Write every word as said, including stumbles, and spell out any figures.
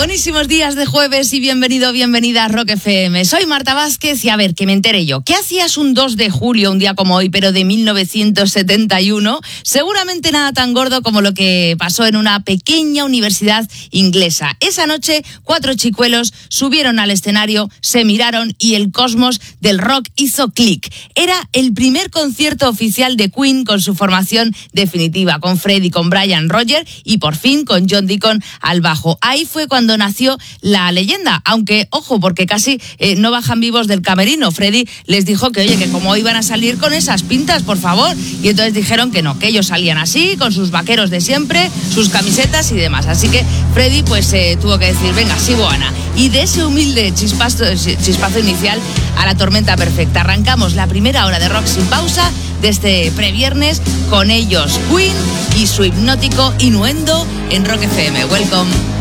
Buenísimos días de jueves y bienvenido, bienvenida a Rock F M. Soy Marta Vázquez y a ver, que me entere yo. ¿Qué hacías un dos de julio, un día como hoy, pero de mil novecientos setenta y uno? Seguramente nada tan gordo como lo que pasó en una pequeña universidad inglesa. Esa noche, cuatro chicuelos subieron al escenario, se miraron y el cosmos del rock hizo clic. Era el primer concierto oficial de Queen con su formación definitiva, con Freddie, con Brian, Roger y por fin con John Deacon al bajo. Ahí fue cuando nació la leyenda, aunque, ojo, porque casi eh, no bajan vivos del camerino. Freddie les dijo que, oye, que cómo iban a salir con esas pintas, por favor, y entonces dijeron que no, que ellos salían así, con sus vaqueros de siempre, sus camisetas y demás. Así que Freddie pues eh, tuvo que decir, venga, sí, buena. Y de ese humilde chispazo, chispazo inicial a la tormenta perfecta. Arrancamos la primera hora de rock sin pausa de este previernes con ellos, Queen y su hipnótico Innuendo en Rock F M. Welcome.